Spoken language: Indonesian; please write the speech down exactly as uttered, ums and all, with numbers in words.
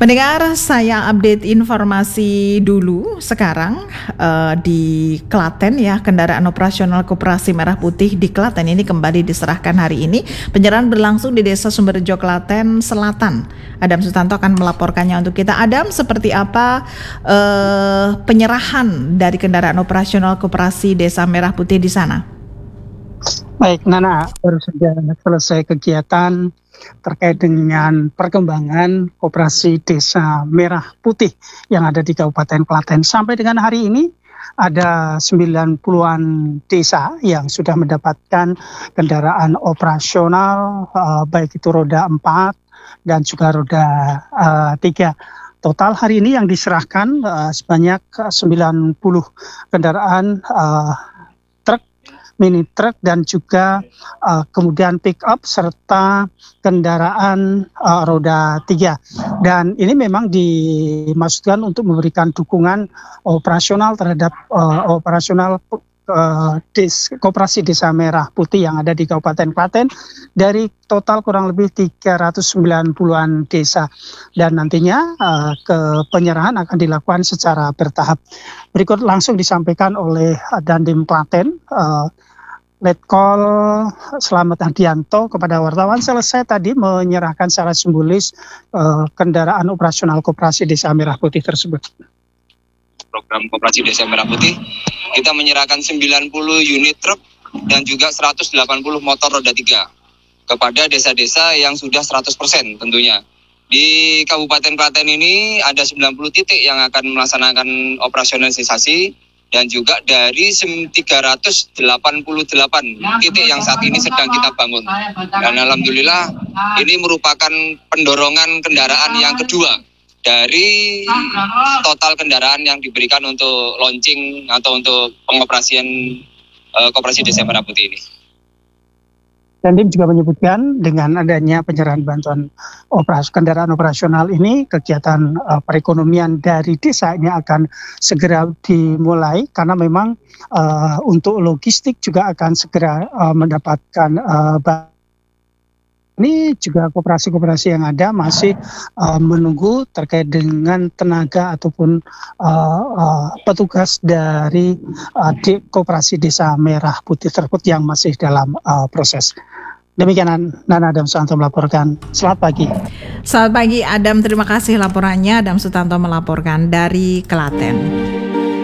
Pendengar, saya update informasi dulu sekarang uh, di Klaten ya. Kendaraan operasional Koperasi Merah Putih di Klaten ini kembali diserahkan hari ini. Penyerahan berlangsung di Desa Sumberjo, Klaten Selatan. Adam Sutanto akan melaporkannya untuk kita. Adam, seperti apa uh, penyerahan dari kendaraan operasional Koperasi Desa Merah Putih di sana? Baik, Nana, baru saja selesai kegiatan terkait dengan perkembangan Koperasi Desa Merah Putih yang ada di Kabupaten Klaten. Sampai dengan hari ini ada sembilan puluhan desa yang sudah mendapatkan kendaraan operasional, uh, baik itu roda empat dan juga roda uh, tiga. Total hari ini yang diserahkan uh, sebanyak sembilan puluh kendaraan uh, mini truk dan juga uh, kemudian pick up serta kendaraan uh, roda tiga. Dan ini memang dimaksudkan untuk memberikan dukungan operasional terhadap uh, operasional uh, des, Koperasi Desa Merah Putih yang ada di Kabupaten Klaten dari total kurang lebih tiga ratus sembilan puluhan desa. Dan nantinya uh, ke penyerahan akan dilakukan secara bertahap. Berikut langsung disampaikan oleh Dandim Klaten, uh, Letkol Slamet Hardianto kepada wartawan selesai tadi menyerahkan secara simbolis uh, kendaraan operasional Koperasi Desa Merah Putih tersebut. Program Koperasi Desa Merah Putih, kita menyerahkan sembilan puluh unit truk dan juga seratus delapan puluh motor roda tiga kepada desa-desa yang sudah seratus persen tentunya. Di Kabupaten Klaten ini ada sembilan puluh titik yang akan melaksanakan operasionalisasi dan juga dari tiga ratus delapan puluh delapan titik yang saat ini sedang kita bangun. Dan alhamdulillah ini merupakan pendorongan kendaraan yang kedua dari total kendaraan yang diberikan untuk launching atau untuk pengoperasian uh, Koperasi Desa Merah Putih ini. Dandim juga menyebutkan dengan adanya penyerahan bantuan operasi kendaraan operasional ini, kegiatan uh, perekonomian dari desa ini akan segera dimulai karena memang uh, untuk logistik juga akan segera uh, mendapatkan uh, ini juga koperasi-koperasi yang ada masih uh, menunggu terkait dengan tenaga ataupun uh, uh, petugas dari uh, di Koperasi Desa Merah Putih tersebut yang masih dalam uh, proses. Demikian Nana, Adam Sutanto melaporkan. Selamat pagi. Selamat pagi Adam, terima kasih laporannya. Adam Sutanto melaporkan dari Klaten.